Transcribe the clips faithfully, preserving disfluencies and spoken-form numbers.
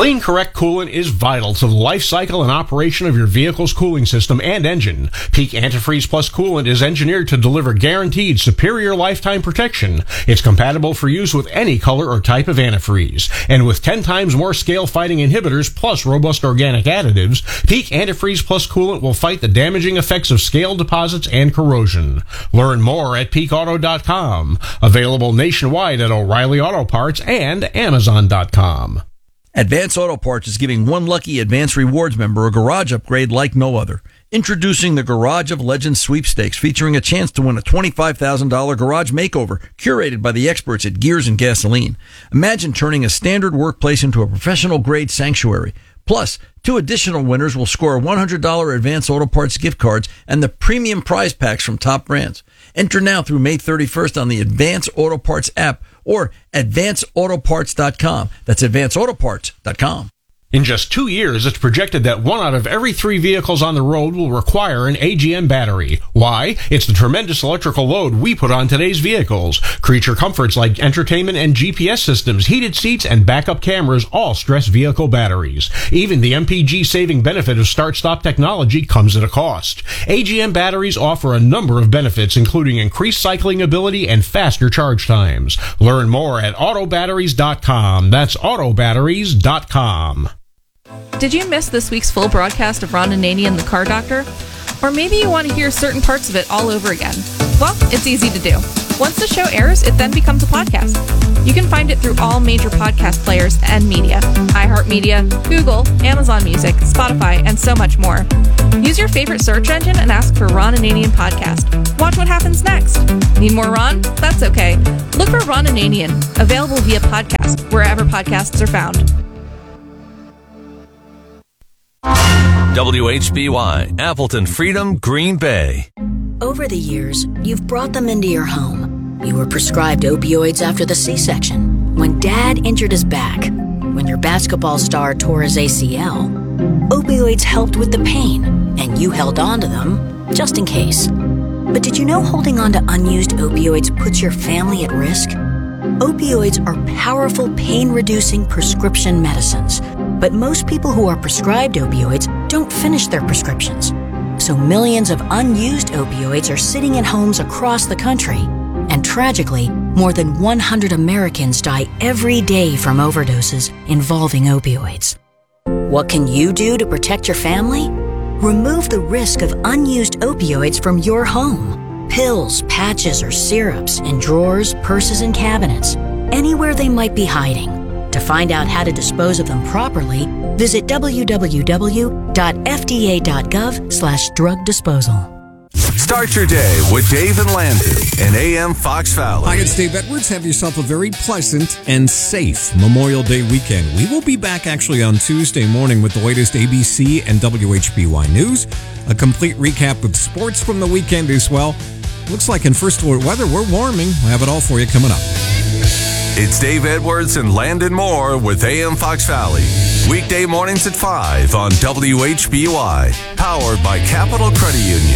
Clean Correct coolant is vital to the life cycle and operation of your vehicle's cooling system and engine. Peak Antifreeze Plus coolant is engineered to deliver guaranteed superior lifetime protection. It's compatible for use with any color or type of antifreeze. And with ten times more scale-fighting inhibitors plus robust organic additives, Peak Antifreeze Plus coolant will fight the damaging effects of scale deposits and corrosion. Learn more at peak auto dot com. Available nationwide at O'Reilly Auto Parts and amazon dot com. Advance Auto Parts is giving one lucky Advance Rewards member a garage upgrade like no other. Introducing the Garage of Legends Sweepstakes, featuring a chance to win a twenty-five thousand dollars garage makeover curated by the experts at Gears and Gasoline. Imagine turning a standard workplace into a professional-grade sanctuary. Plus, two additional winners will score one hundred dollars Advance Auto Parts gift cards and the premium prize packs from top brands. Enter now through May thirty-first on the Advance Auto Parts app or advance auto parts dot com. That's advance auto parts dot com. In just two years, it's projected that one out of every three vehicles on the road will require an A G M battery. Why? It's the tremendous electrical load we put on today's vehicles. Creature comforts like entertainment and G P S systems, heated seats, and backup cameras all stress vehicle batteries. Even the M P G saving benefit of start-stop technology comes at a cost. A G M batteries offer a number of benefits, including increased cycling ability and faster charge times. Learn more at auto batteries dot com. That's auto batteries dot com. Did you miss this week's full broadcast of Ron Ananian and the Car Doctor? Or maybe you want to hear certain parts of it all over again. Well, it's easy to do. Once the show airs, it then becomes a podcast. You can find it through all major podcast players and media: iHeartMedia, Google, Amazon Music, Spotify, and so much more. Use your favorite search engine and ask for Ron Ananian Podcast. Watch what happens next. Need more Ron? That's okay. Look for Ron Ananian, available via podcast, wherever podcasts are found. W H B Y, Appleton Freedom, Green Bay. Over the years, you've brought them into your home. You were prescribed opioids after the C-section, when Dad injured his back, when your basketball star tore his A C L. Opioids helped with the pain, and you held on to them just in case. But did you know holding on to unused opioids puts your family at risk? Opioids are powerful pain-reducing prescription medicines, but most people who are prescribed opioids don't finish their prescriptions. So millions of unused opioids are sitting in homes across the country. And tragically, more than one hundred Americans die every day from overdoses involving opioids. What can you do to protect your family? Remove the risk of unused opioids from your home. Pills, patches, or syrups in drawers, purses, and cabinets, anywhere they might be hiding. To find out how to dispose of them properly, visit w w w dot f d a dot gov slash drug disposal. Start your day with Dave and Landon in A M Fox Valley. Hi, it's Dave Edwards. Have yourself a very pleasant and safe Memorial Day weekend. We will be back actually on Tuesday morning with the latest A B C and W H B Y news, a complete recap of sports from the weekend as well. Looks like in first alert weather, we're warming. We'll have it all for you coming up. It's Dave Edwards and Landon Moore with A M Fox Valley. Weekday mornings at five on W H B Y. Powered by Capital Credit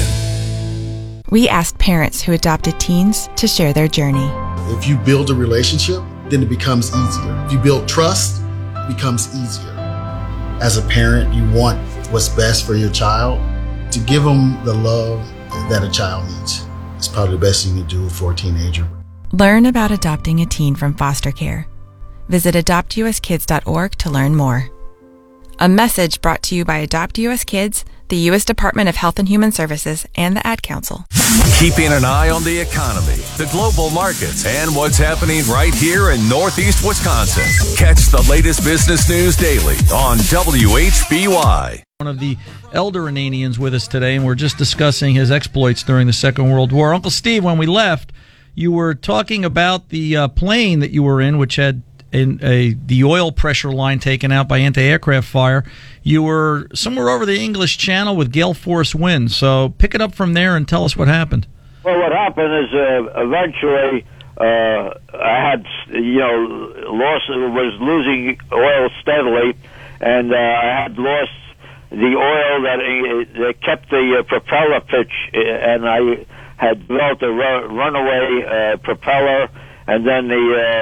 Union. We asked parents who adopted teens to share their journey. If you build a relationship, then it becomes easier. If you build trust, it becomes easier. As a parent, you want what's best for your child. To give them the love that a child needs. It's probably the best thing you do for a teenager. Learn about adopting a teen from foster care. Visit adopt u s kids dot org to learn more. A message brought to you by Adopt U S Kids, the U S Department of Health and Human Services, and the Ad Council. Keeping an eye on the economy, the global markets, and what's happening right here in Northeast Wisconsin. Catch the latest business news daily on W H B Y. One of the elder Ananians with us today, and we're just discussing his exploits during the Second World War. Uncle Steve, when we left, you were talking about the uh, plane that you were in, which had in a the oil pressure line taken out by anti-aircraft fire. You were somewhere over the English Channel with gale force winds. So pick it up from there and tell us what happened. Well, what happened is uh, eventually uh, I had, you know, lost, was losing oil steadily, and uh, I had lost the oil that, uh, that kept the uh, propeller pitch, and I had built a ru- runaway uh, propeller, and then the uh,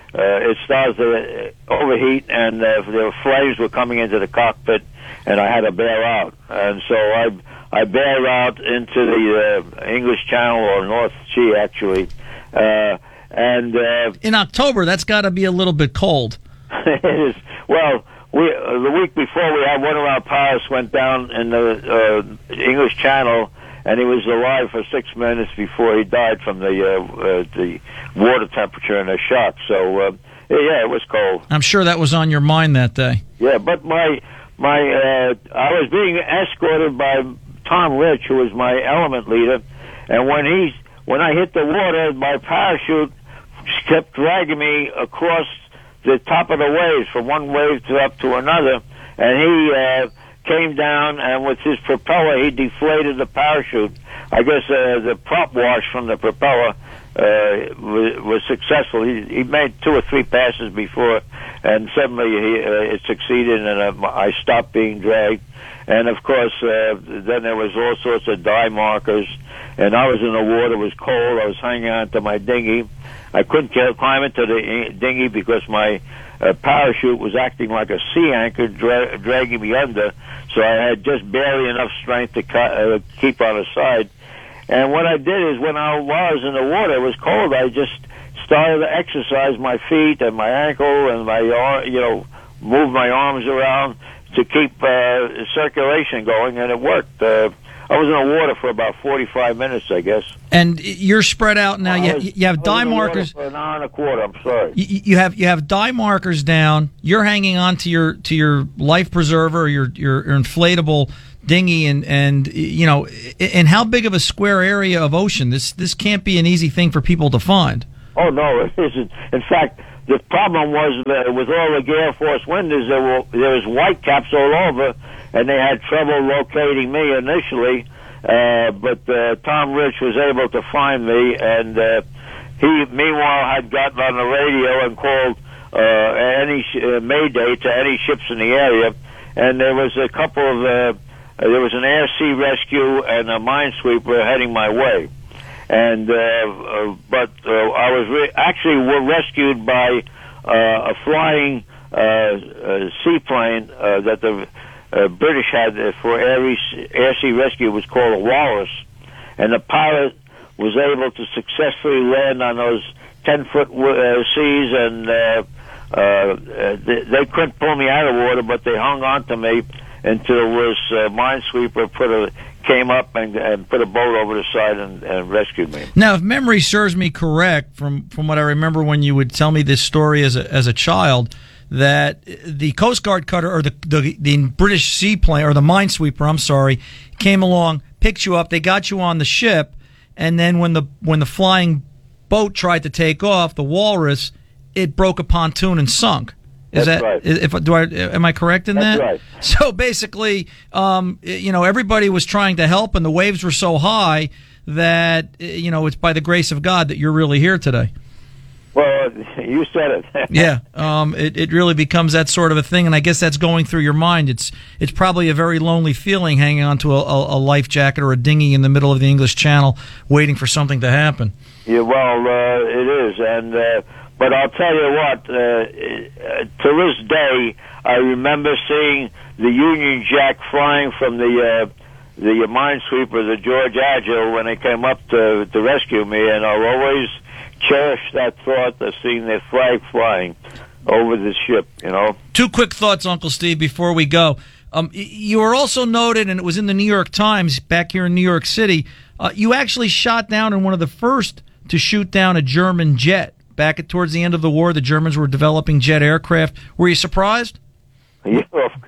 uh, it started to overheat, and uh, the flames were coming into the cockpit, and I had to bail out. And so I I bailed out into the uh, English Channel, or North Sea, actually. Uh, and uh, in October, that's got to be a little bit cold. It is. Well, we uh, the week before, we had one of our pilots went down in the uh, English Channel, and he was alive for six minutes before he died from the uh, uh, the water temperature and the shock. So uh, yeah, it was cold. I'm sure that was on your mind that day. Yeah, but my my uh, I was being escorted by Tom Rich, who was my element leader, and when he when I hit the water, my parachute kept dragging me across the top of the waves, from one wave to up to another, and he uh, came down, and with his propeller, he deflated the parachute. I guess uh, the prop wash from the propeller uh, was, was successful. He, he made two or three passes before, and suddenly he, uh, it succeeded, and uh, I stopped being dragged. And of course, uh, then there was all sorts of dive markers, and I was in the water. It was cold. I was hanging on to my dinghy. I couldn't climb into the dinghy because my uh, parachute was acting like a sea anchor, dra- dragging me under. So I had just barely enough strength to cu- uh, keep on the side. And what I did is, when I was in the water, it was cold. I just started to exercise my feet and my ankle and my arm, you know, move my arms around to keep uh, circulation going, and it worked. Uh, I was in the water for about forty-five minutes, I guess. And you're spread out now. You, was, you have dye markers. For an hour and a quarter. I'm sorry. You, you have you have dye markers down. You're hanging on to your to your life preserver, your your, your inflatable dinghy, and and you know, and how big of a square area of ocean? This this can't be an easy thing for people to find. Oh no, it isn't. In fact, the problem was that with all the gale force winds, there were there was white caps all over, and they had trouble locating me initially. Uh, but uh, Tom Rich was able to find me, and uh, he meanwhile had gotten on the radio and called uh, any sh- uh, Mayday to any ships in the area. And there was a couple of uh, there was an air sea rescue and a minesweeper heading my way. And uh, uh, but uh, I was re- actually were rescued by uh, a flying uh, uh, seaplane uh, that the uh, British had for air, air sea rescue. It was called a Walrus, and the pilot was able to successfully land on those ten foot uh, seas, and uh, uh, they, they couldn't pull me out of water, but they hung on to me until this uh, minesweeper put a came up and, and put a boat over the side and, and rescued me. Now, if memory serves me correct, from from what I remember when you would tell me this story as a, as a child, that the Coast Guard cutter, or the, the the British seaplane, or the minesweeper, I'm sorry, came along, picked you up, they got you on the ship, and then when the when the flying boat tried to take off, the Walrus, it broke a pontoon and sunk. Is That's that right. if do I am I correct in That's that? right. So basically, um, you know, everybody was trying to help, and the waves were so high that, you know, it's by the grace of God that you're really here today. Well, you said it. Yeah, um, it it really becomes that sort of a thing, and I guess that's going through your mind. It's it's probably a very lonely feeling hanging onto a, a, a life jacket or a dinghy in the middle of the English Channel, waiting for something to happen. Yeah, well, uh, it is, and. Uh, But I'll tell you what, uh, uh, to this day, I remember seeing the Union Jack flying from the uh, the minesweeper, the George Agile, when they came up to, to rescue me, and I'll always cherish that thought of seeing their flag flying over the ship, you know. Two quick thoughts, Uncle Steve, before we go. Um, you were also noted, and it was in the New York Times back here in New York City, uh, you actually shot down and one of the first to shoot down a German jet. Back at towards the end of the war, the Germans were developing jet aircraft. Were you surprised? Yeah,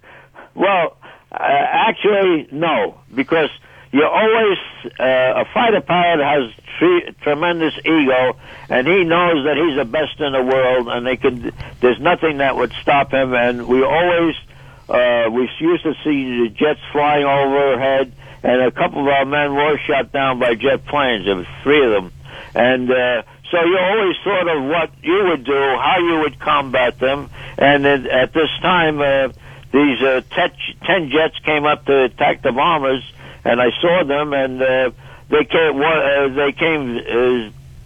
well, uh, actually, no, because you always uh, a fighter pilot has tre- tremendous ego, and he knows that he's the best in the world, and they can. There's nothing that would stop him. And we always uh, we used to see the jets flying overhead, and a couple of our men were shot down by jet planes. There was three of them, and. Uh, So you always thought of what you would do, how you would combat them, and then at this time, uh, these uh, te- ten jets came up to attack the bombers, and I saw them, and uh, they came. Uh, they came uh,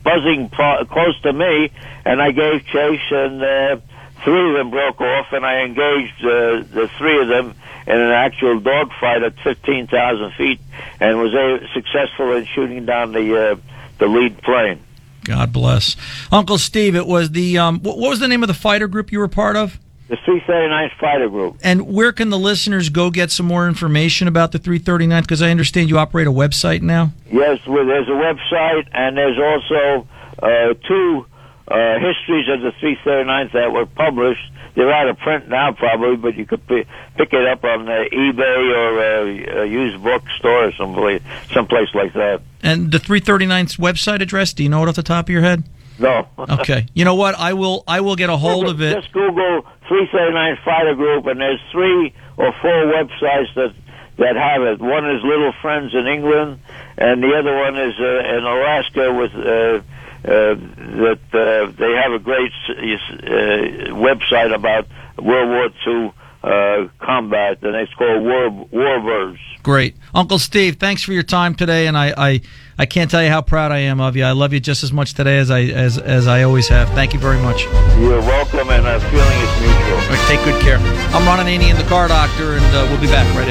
buzzing pro- close to me, and I gave chase, and uh, three of them broke off, and I engaged uh, the three of them in an actual dogfight at fifteen thousand feet, and was a- successful in shooting down the uh, the lead plane. God bless. Uncle Steve, it was the, um, what was the name of the fighter group you were part of? The three thirty-ninth Fighter Group. And where can the listeners go get some more information about the three thirty-ninth? Because I understand you operate a website now. Yes, well, there's a website, and there's also uh, two uh, histories of the three thirty-ninth that were published. They're out of print now, probably, but you could p- pick it up on uh, eBay or uh, a used bookstore or someplace, someplace like that. And the three thirty-ninth's website address, do you know it off the top of your head? No. Okay. You know what? I will I will get a hold of it. Just Google three thirty-ninth Fighter Group, and there's three or four websites that that have it. One is Little Friends in England, and the other one is uh, in Alaska with uh, uh, that uh, they have a great uh, website about World War Two uh, combat, and it's called War Warbirds. Great. Uncle Steve, thanks for your time today, and I, I, I can't tell you how proud I am of you. I love you just as much today as I as, as I always have. Thank you very much. You're welcome, and a feeling is mutual. All right, take good care. I'm Ron Ananian, the Car Doctor, and uh, we'll be back right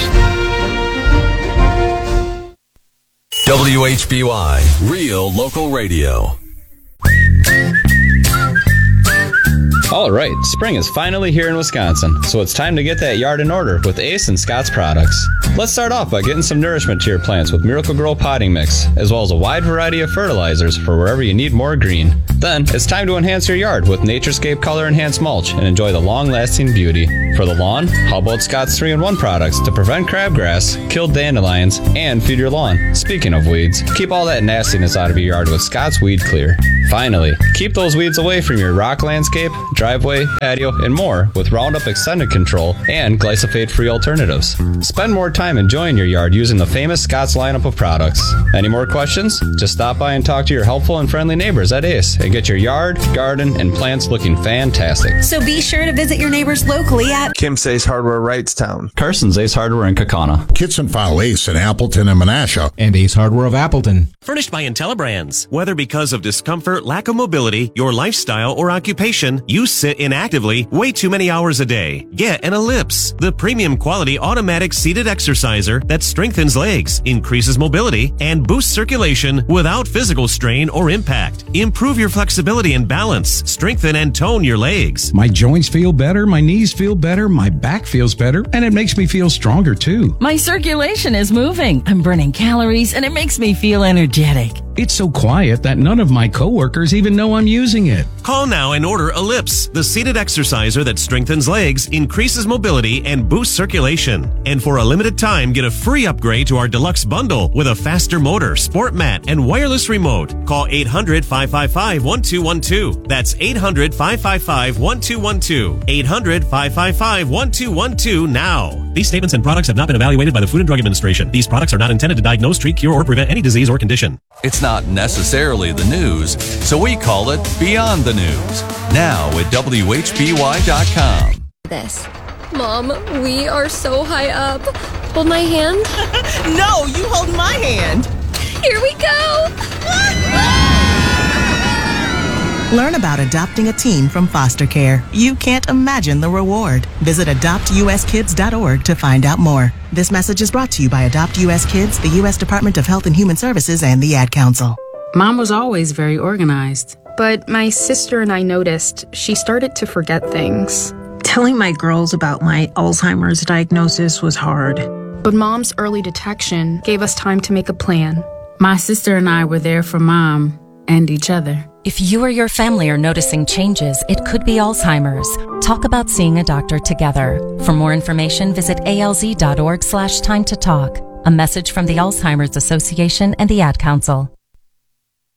after this. W H B Y, Real Local Radio. All right, spring is finally here in Wisconsin, so it's time to get that yard in order with Ace and Scott's products. Let's start off by getting some nourishment to your plants with Miracle-Gro Potting Mix, as well as a wide variety of fertilizers for wherever you need more green. Then, it's time to enhance your yard with Naturescape Color Enhanced Mulch and enjoy the long-lasting beauty. For the lawn, how about Scott's three in one products to prevent crabgrass, kill dandelions, and feed your lawn? Speaking of weeds, keep all that nastiness out of your yard with Scott's Weed Clear. Finally, keep those weeds away from your rock landscape, driveway, patio, and more with Roundup Extended Control and glyphosate-free alternatives. Spend more time enjoying your yard using the famous Scott's lineup of products. Any more questions? Just stop by and talk to your helpful and friendly neighbors at Ace and get your yard, garden, and plants looking fantastic. So be sure to visit your neighbors locally at Kim's Ace Hardware Wrightstown, Carson's Ace Hardware in Kaukauna, Kits and File Ace in Appleton and Menasha, and Ace Hardware of Appleton. Furnished by IntelliBrands. Whether because of discomfort, lack of mobility, your lifestyle, or occupation, you sit inactively way too many hours a day. Get an Ellipse, the premium quality automatic seated exerciser that strengthens legs, increases mobility, and boosts circulation without physical strain or impact. Improve your flexibility and balance, strengthen and tone your legs. My joints feel better, my knees feel better, my back feels better, and it makes me feel stronger too. My circulation is moving. I'm burning calories, and it makes me feel energetic. It's so quiet that none of my coworkers even know I'm using it. Call now and order Ellipse, the seated exerciser that strengthens legs, increases mobility, and boosts circulation. And for a limited time, get a free upgrade to our deluxe bundle with a faster motor, sport mat, and wireless remote. Call eight hundred, five five five, one two one two. That's eight hundred, five five five, one two one two. eight hundred, five five five, one two one two now. These statements and products have not been evaluated by the Food and Drug Administration. These products are not intended to diagnose, treat, cure, or prevent any disease or condition. It's not necessarily the news, so we call it Beyond the News. Now at W H B Y dot com. This. Mom, we are so high up. Hold my hand. No, you hold my hand. Here we go. Learn about adopting a teen from foster care. You can't imagine the reward. Visit adopt u s kids dot org to find out more. This message is brought to you by Adopt U S Kids, the U S Department of Health and Human Services, and the Ad Council. Mom was always very organized. But my sister and I noticed she started to forget things. Telling my girls about my Alzheimer's diagnosis was hard. But Mom's early detection gave us time to make a plan. My sister and I were there for Mom and each other. If you or your family are noticing changes, it could be Alzheimer's. Talk about seeing a doctor together. For more information, visit A L Z dot org slash time to talk. A message from the Alzheimer's Association and the Ad Council.